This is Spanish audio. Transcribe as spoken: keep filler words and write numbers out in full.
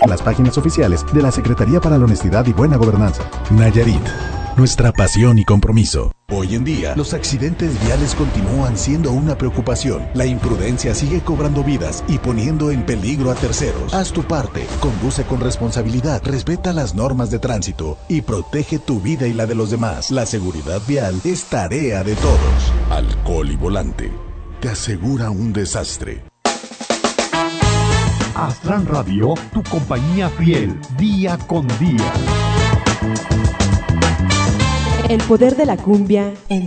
Las páginas oficiales de la Secretaría para la Honestidad y Buena Gobernanza. Nayarit, nuestra pasión y compromiso. Hoy en día, los accidentes viales continúan siendo una preocupación. La imprudencia sigue cobrando vidas y poniendo en peligro a terceros. Haz tu parte, conduce con responsabilidad, respeta las normas de tránsito y protege tu vida y la de los demás. La seguridad vial es tarea de todos. Alcohol y volante te asegura un desastre. Astran Radio, tu compañía fiel, día con día. El poder de la cumbia en